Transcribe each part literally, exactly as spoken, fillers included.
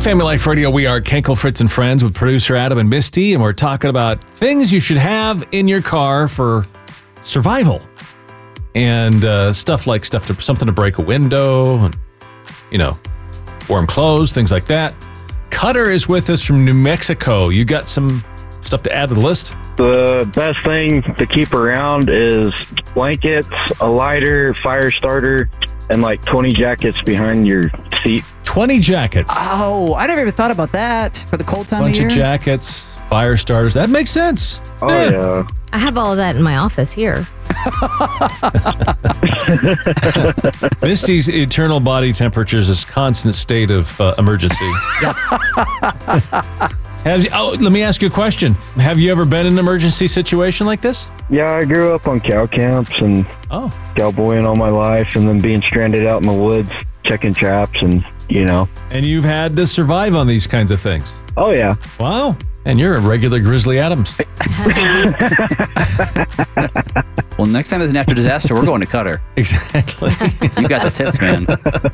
Family Life Radio, we are Kenkel, Fritz, and Friends with producer Adam and Misty, and we're talking about things you should have in your car for survival. And uh, stuff like stuff to something to break a window, and, you know, warm clothes, things like that. Cutter is with us from New Mexico. You got some stuff to add to the list? The best thing to keep around is blankets, a lighter, fire starter, and like twenty jackets behind your seat. twenty jackets. Oh, I never even thought about that for the cold time Bunch of year. of jackets, fire starters. That makes sense. Oh, yeah. yeah. I have all of that in my office here. Misty's eternal body temperature is a constant state of uh, emergency. Have you, oh, let me ask you a question. Have you ever been in an emergency situation like this? Yeah, I grew up on cow camps and oh. cowboying all my life, and then being stranded out in the woods, checking traps, and, you know. And you've had to survive on these kinds of things? Oh, yeah. Wow. And you're a regular Grizzly Adams. Well, next time there's an after disaster, we're going to Cutter. Exactly. You got the tips, man.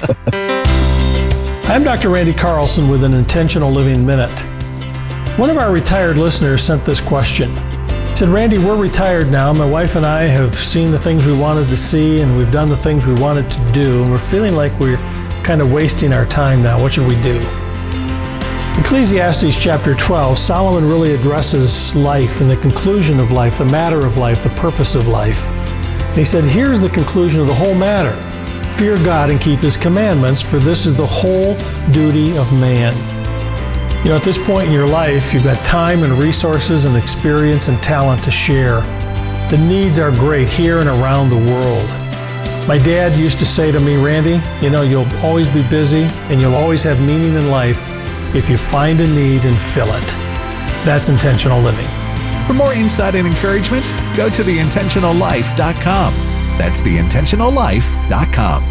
I'm Doctor Randy Carlson with an Intentional Living Minute. One of our retired listeners sent this question. He said, Randy, we're retired now. My wife and I have seen the things we wanted to see, and we've done the things we wanted to do, and we're feeling like we're kind of wasting our time now. What should we do? Ecclesiastes chapter twelve, Solomon really addresses life and the conclusion of life, the matter of life, the purpose of life. And he said, here's the conclusion of the whole matter. Fear God and keep his commandments, for this is the whole duty of man. You know, at this point in your life, you've got time and resources and experience and talent to share. The needs are great here and around the world. My dad used to say to me, Randy, you know, you'll always be busy and you'll always have meaning in life if you find a need and fill it. That's intentional living. For more insight and encouragement, go to the intentional life dot com. That's the intentional life dot com.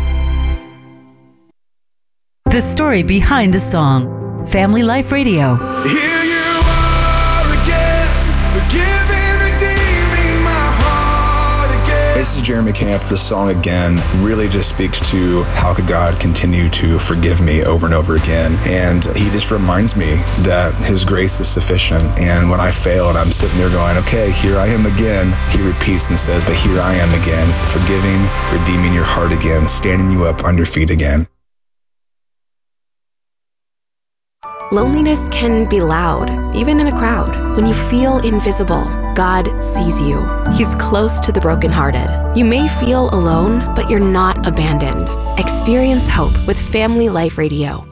The story behind the song. Family Life Radio. Here you are again, forgiving, redeeming my heart again. This is Jeremy Camp. The song Again really just speaks to how could God continue to forgive me over and over again. And he just reminds me that his grace is sufficient. And when I fail and I'm sitting there going, okay, here I am again, he repeats and says, but here I am again, forgiving, redeeming your heart again, standing you up on your feet again. Loneliness can be loud, even in a crowd. When you feel invisible, God sees you. He's close to the brokenhearted. You may feel alone, but you're not abandoned. Experience hope with Family Life Radio.